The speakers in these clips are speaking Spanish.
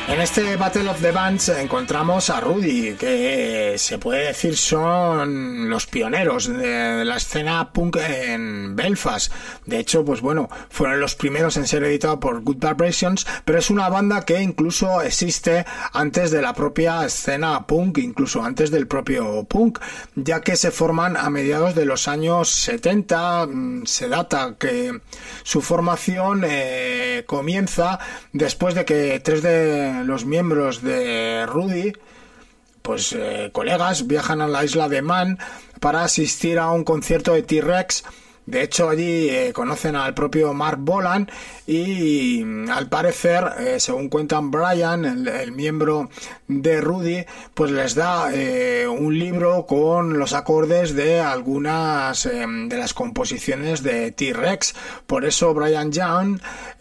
En este Battle of the Bands encontramos a Rudy, que se puede decir son los pioneros de la escena punk en Belfast. De hecho, pues bueno, fueron los primeros en ser editados por Good Vibrations, pero es una banda que incluso existe antes de la propia escena punk, incluso antes del propio punk, ya que se forman a mediados de los años 70. Se data que su formación comienza después de que tres de los miembros de Rudy, pues colegas, viajan a la isla de Man para asistir a un concierto de T-Rex. De hecho, allí conocen al propio Mark Bolan y al parecer, según cuentan Brian, el miembro de Rudy, pues les da un libro con los acordes de algunas de las composiciones de T-Rex. Por eso Brian Young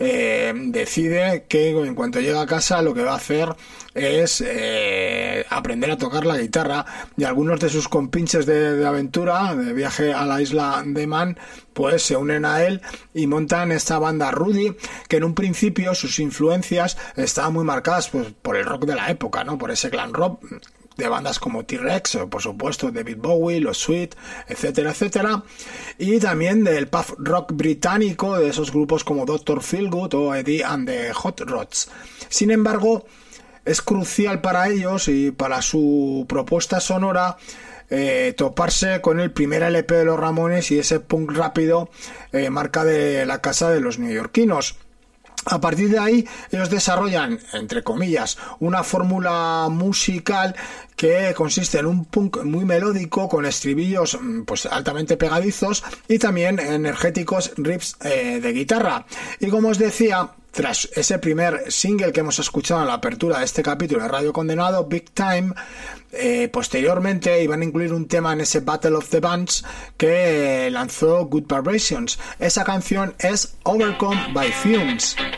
decide que en cuanto llega a casa lo que va a hacer es aprender a tocar la guitarra, y algunos de sus compinches de aventura, de viaje a la isla de Man, pues se unen a él y montan esta banda Rudy, que en un principio sus influencias estaban muy marcadas pues por el rock de la época, ¿no? Por ese glam rock de bandas como T-Rex, o por supuesto David Bowie, los Sweet, etcétera, etcétera, y también del pop rock británico, de esos grupos como Dr. Feelgood o Eddie and the Hot Rods. Sin embargo, es crucial para ellos y para su propuesta sonora toparse con el primer LP de los Ramones y ese punk rápido, marca de la casa de los neoyorquinos. A partir de ahí ellos desarrollan, entre comillas, una fórmula musical que consiste en un punk muy melódico con estribillos pues altamente pegadizos y también energéticos riffs de guitarra. Y como os decía, tras ese primer single que hemos escuchado en la apertura de este capítulo de Radio Condenado, Big Time, posteriormente iban a incluir un tema en ese Battle of the Bands que lanzó Good Vibrations. Esa canción es Overcome by Fumes.